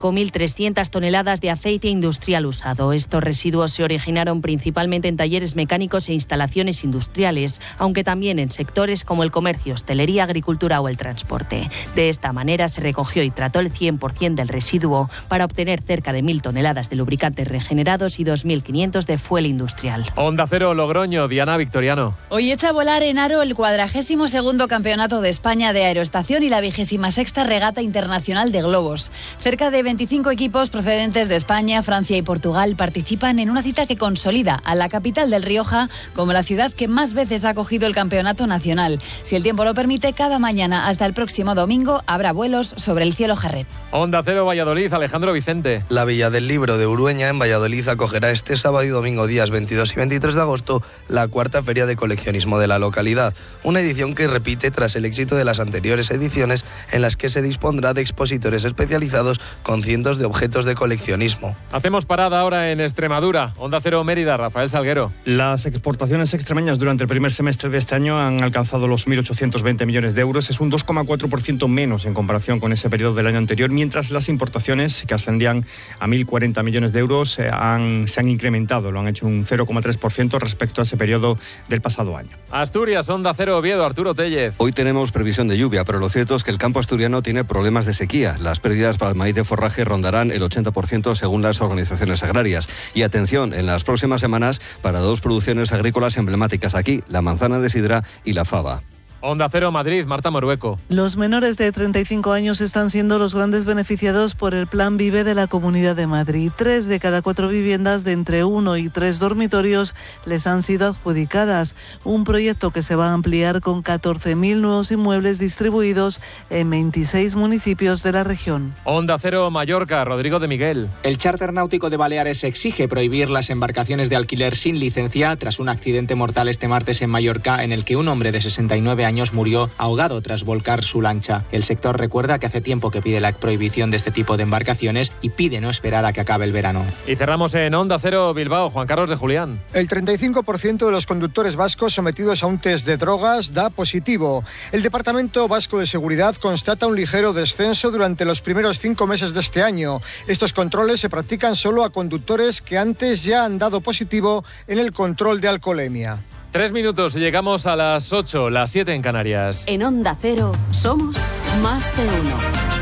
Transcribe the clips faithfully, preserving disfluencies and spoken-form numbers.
con mil trescientas toneladas de aceite industrial usado. Estos residuos se originaron principalmente en talleres mecánicos e instalaciones industriales, aunque también en sectores como el comercio, hostelería, agricultura o el transporte. De esta manera se recogió y trató el cien por ciento del residuo para obtener cerca de mil toneladas de lubricantes regenerados y dos mil quinientos de fuel industrial. Onda Cero Logroño, Diana Victoriano. Hoy echa a volar en Aro el cuadragésimo segundo Campeonato de España de Aeroestación y la vigésima sexta Regata Internacional de Globos. Cerca de veinticinco equipos procedentes de España, Francia y Portugal participan en una cita que consolida a la capital del Rioja como la ciudad que más veces ha acogido el campeonato nacional. Si el tiempo lo permite, cada mañana hasta el próximo domingo habrá vuelos sobre el cielo jarret. Onda Cero Valladolid, Alejandro Vicente. La Villa del Libro de Urueña, en Valladolid, acogerá este sábado y domingo, días veintidós y veintitrés de agosto, la cuarta feria de coleccionismo de la localidad. Una edición que repite tras el éxito de las anteriores ediciones, en las que se dispondrá de expositores especializados con cientos de objetos de coleccionismo. Hacemos parada ahora en Extremadura. Onda Cero Mérida, Rafael Salguero. Las exportaciones extremeñas durante el primer semestre de este año han alcanzado los mil ochocientos veinte millones de euros. Es un dos coma cuatro por ciento menos en comparación con ese periodo del año anterior, mientras las importaciones, que ascendían a mil cuarenta millones de euros, eh, han, se han incrementado. Lo han hecho un cero coma tres por ciento respecto a ese periodo del pasado año. Asturias, Onda Cero Oviedo, Arturo Tellez. Hoy tenemos previsión de lluvia, pero lo cierto es que el campo asturiano tiene problemas de sequía. Las pérdidas para el maíz de forraje rondarán el ochenta por ciento según las organizaciones agrarias. Y atención, en las próximas semanas para dos producciones agrícolas emblemáticas aquí, la manzana de sidra y la fava. Onda Cero Madrid, Marta Morueco. Los menores de treinta y cinco años están siendo los grandes beneficiados por el Plan Vive de la Comunidad de Madrid. Tres de cada cuatro viviendas de entre uno y tres dormitorios les han sido adjudicadas. Un proyecto que se va a ampliar con catorce mil nuevos inmuebles distribuidos en veintiséis municipios de la región. Onda Cero Mallorca, Rodrigo de Miguel. El Charter Náutico de Baleares exige prohibir las embarcaciones de alquiler sin licencia tras un accidente mortal este martes en Mallorca, en el que un hombre de sesenta y nueve años murió ahogado tras volcar su lancha. El sector recuerda que hace tiempo que pide la prohibición de este tipo de embarcaciones y pide no esperar a que acabe el verano. Y cerramos en Onda Cero Bilbao, Juan Carlos de Julián. El treinta y cinco por ciento de los conductores vascos sometidos a un test de drogas da positivo. El Departamento Vasco de Seguridad constata un ligero descenso durante los primeros cinco meses de este año. Estos controles se practican solo a conductores que antes ya han dado positivo en el control de alcoholemia. Tres minutos y llegamos a las ocho, las siete en Canarias. En Onda Cero somos más de uno.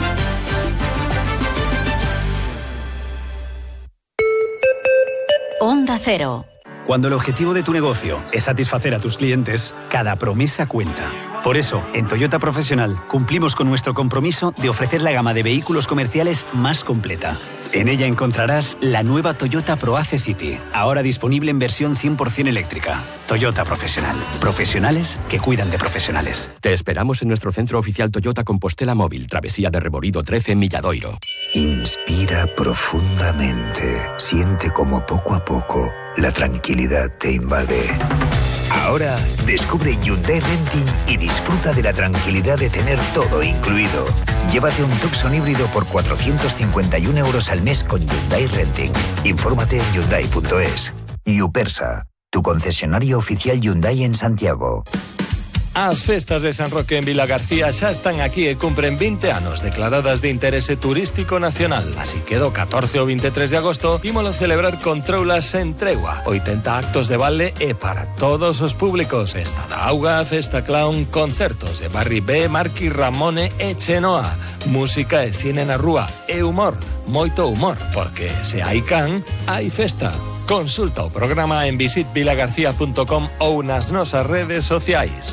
Onda Cero. Cuando el objetivo de tu negocio es satisfacer a tus clientes, cada promesa cuenta. Por eso, en Toyota Profesional cumplimos con nuestro compromiso de ofrecer la gama de vehículos comerciales más completa. En ella encontrarás la nueva Toyota ProAce City, ahora disponible en versión cien por ciento eléctrica. Toyota Profesional. Profesionales que cuidan de profesionales. Te esperamos en nuestro centro oficial Toyota Compostela Móvil, Travesía de Reborido trece en Milladoiro. Inspira profundamente. Siente como poco a poco la tranquilidad te invade. Ahora descubre Hyundai Renting y disfruta de la tranquilidad de tener todo incluido. Llévate un Tucson híbrido por cuatrocientos cincuenta y un euros al mes con Hyundai Renting. Infórmate en hyundai punto es. Yupersa, tu concesionario oficial Hyundai en Santiago. As festas de San Roque en Vilagarcía xa están aquí e cumpren vinte anos declaradas de interese turístico nacional. Así que do catorce ao veintitrés de agosto ímolo celebrar con troulas sen tregua. oitenta actos de baile e para todos os públicos. Esta da auga, festa clown, concertos de Barry B, Marky Ramone e Chenoa. Música e cine na rúa e humor, moito humor, porque se hai can, hai festa. Consulta o programa en visit vilagarcía punto com ou nas nosas redes sociais.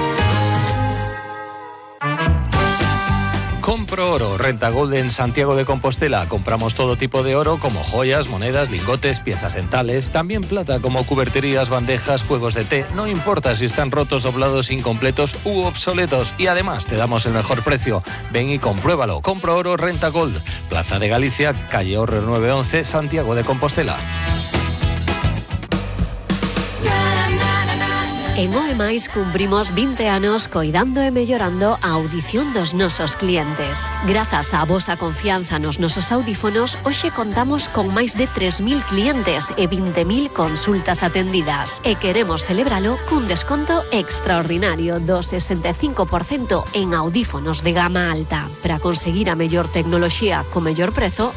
Compro Oro, Renta Gold en Santiago de Compostela. Compramos todo tipo de oro como joyas, monedas, lingotes, piezas dentales, también plata como cuberterías, bandejas, juegos de té. No importa si están rotos, doblados, incompletos u obsoletos. Y además te damos el mejor precio. Ven y compruébalo. Compro Oro, Renta Gold. Plaza de Galicia, calle Horrer nueve once, Santiago de Compostela. En OEMAIS cumprimos vinte anos coidando e mellorando a audición dos nosos clientes. Grazas á vosa confianza nos nosos audífonos, hoxe contamos con máis de tres mil clientes e vinte mil consultas atendidas. E queremos celebralo cun desconto extraordinario do sesenta e cinco por cento en audífonos de gama alta. Para conseguir a mellor tecnoloxía co mellor prezo,